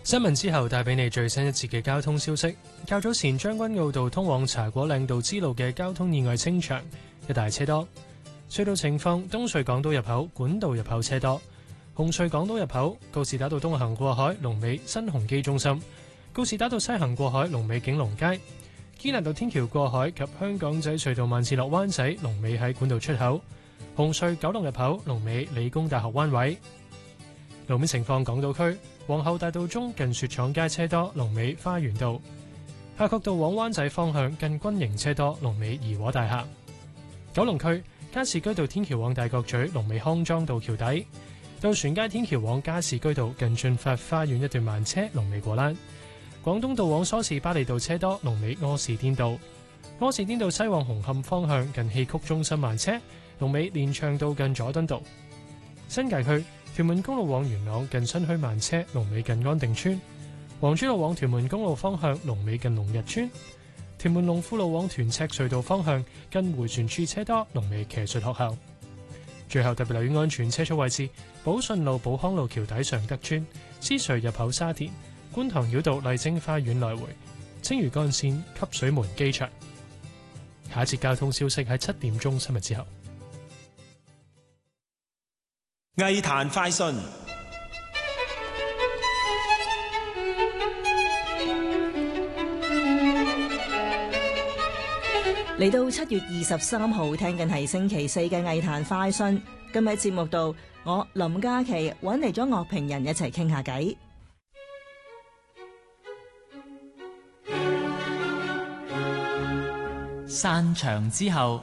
新聞之後帶俾你最新一節嘅交通消息。較早前將軍澳道通往茶果嶺道支路嘅交通意外清場，一帶車多。隧道情況：東隧港島入口管道入口車多；紅隧港島入口告士打道東行過海龍尾新鴻基中心；告士打道西行過海龍尾景隆街；堅拿道天橋過海及香港仔隧道慢線落灣仔龍尾喺管道出口；紅隧九龍入口龍尾理工大學灣位。路面情況：港島區皇后大道中近雪廠街車多，龍尾花園道；夏慤道往灣仔方向近軍營車多，龍尾怡和大廈。九龍區加士居道天橋往大角咀龍尾康莊道橋底；渡船街天橋往加士居道近駿發花園一段慢車，龍尾果欄。廣東道往梳士巴利道車多，龍尾柯士甸道；柯士甸道西往紅磡方向近戲曲中心慢車，龍尾連翔道近佐敦道。新界區屯門公路往元朗近新墟慢車，龍尾近安定村；黃珠路往屯門公路方向龍尾近龍日村；屯門龍富路往屯赤隧道方向近迴旋處車多，龍尾騎術學校。最後特別留意安全車速位置：寶順路寶康路橋底尚德村、獅隧入口沙田、觀塘繞道麗晶花園來回、青嶼幹線汲水門機場。下一節交通消息喺7點鐘新聞之後。 藝壇快訊， 嚟到7月23號，聽緊係星期四嘅藝壇快訊。今日節目度，我林嘉琪揾嚟咗樂評人一齊傾下偈。 散場之後。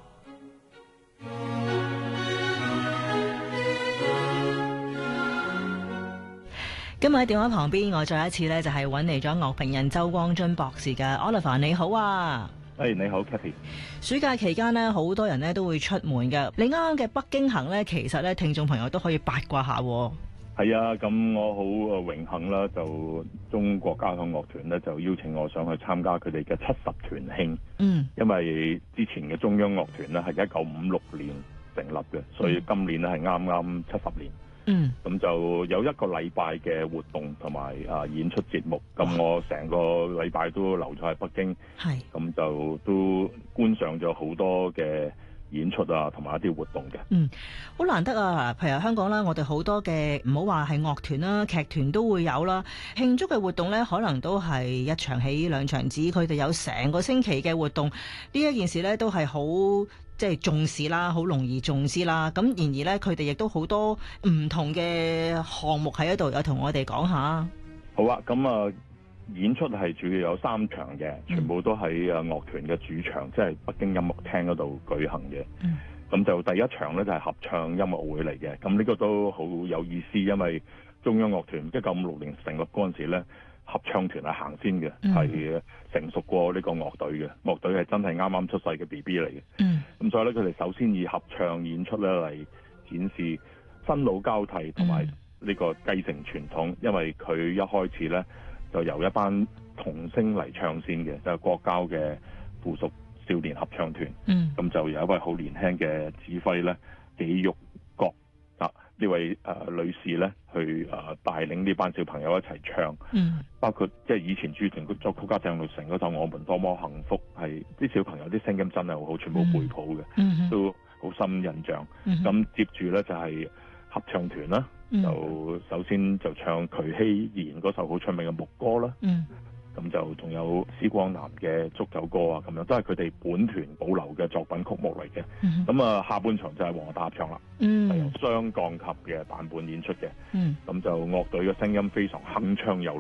今日喺電話旁邊，我再一次咧就係揾嚟咗樂評人周光臻博士嘅 Oliver， 你好啊！ 你好 Kathy。 暑假期間呢，好多人呢都會出門嘅。你啱啱嘅北京行呢，其實咧聽眾朋友都可以八卦下。 係啊，咁我好榮幸啦，就中國交響樂團呢，就邀請我上去參加佢哋嘅70團慶。因為之前嘅中央樂團呢係1956年成立嘅，所以今年呢係啱啱70年。咁就有一個禮拜嘅活動同埋演出節目，咁我成個禮拜都留咗喺北京，咁就都觀賞咗好多嘅演出啊，同埋一啲活動嘅。 好難得啊！譬如香港啦，我哋好多嘅唔好話係樂團啦，劇團都會有啦。慶祝嘅活動呢，可能都係一場起兩場止，佢哋有成個星期嘅活動。呢一件事呢，都係好即係重視啦，好容易重視啦。咁然而呢，佢哋亦都好多唔同嘅項目喺度，有同我哋講下。 好啊，咁演出係主要有3場嘅，全部都喺樂團嘅主場，即係北京音樂廳嗰度舉行嘅。咁就第一場呢，就係合唱音樂會嚟嘅，咁呢個都好有意思，因為中央樂團1956年成立嗰陣時呢，合唱團係行先嘅，係成熟過呢個樂隊嘅，樂隊係真係啱啱出世嘅 BB 嚟嘅。咁所以呢，佢哋首先以合唱演出呢嚟展示新老交替同埋呢個繼承傳統，因為佢一開始呢，就由一班童星嚟唱先嘅，就係國交嘅附屬少年合唱團。咁就有一位好年輕嘅指揮呢，紀玉國呢位女士呢，去帶領呢班小朋友一齊唱。包括即係以前駐團作曲家鄭律成嗰首《我們多麼幸福》，係啲小朋友啲聲音真係好好，全部背譜嘅，都好深印象。咁接住呢，就係合唱團啦。就首先就唱瞿希賢嗰首好出名嘅牧歌啦，咁就仲有施光南嘅祝酒歌啊，咁樣都係佢哋本團保留嘅作品曲目嚟嘅。咁下半場就係皇后大合唱啦，係由雙鋼琴嘅版本演出嘅。咁就樂隊嘅聲音非常鏗鏘有力。